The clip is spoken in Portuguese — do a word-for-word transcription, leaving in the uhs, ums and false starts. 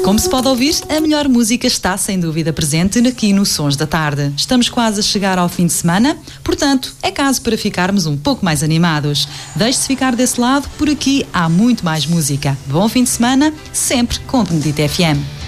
Como se pode ouvir, a melhor música está sem dúvida presente aqui no Sons da Tarde. Estamos quase a chegar ao fim de semana, portanto, é caso para ficarmos um pouco mais animados. Deixe-se ficar desse lado, por aqui há muito mais música. Bom fim de semana, sempre com Benedito F M.